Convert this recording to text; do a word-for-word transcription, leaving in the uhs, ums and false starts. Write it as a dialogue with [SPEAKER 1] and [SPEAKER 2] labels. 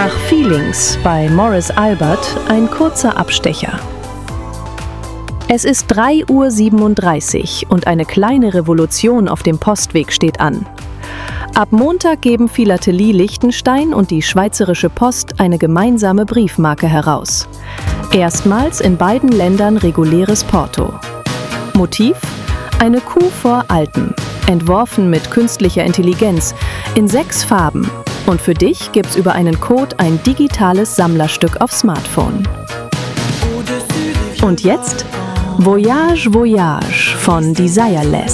[SPEAKER 1] Nach Feelings bei Morris Albert ein kurzer Abstecher. Es ist drei Uhr siebenunddreißig und eine kleine Revolution auf dem Postweg steht an. Ab Montag geben Philatelie Liechtenstein und die Schweizerische Post eine gemeinsame Briefmarke heraus. Erstmals in beiden Ländern reguläres Porto. Motiv? Eine Kuh vor Alpen, entworfen mit künstlicher Intelligenz, in sechs Farben. Und für dich gibt's über einen Code ein digitales Sammlerstück auf Smartphone. Und jetzt Voyage Voyage von Desireless.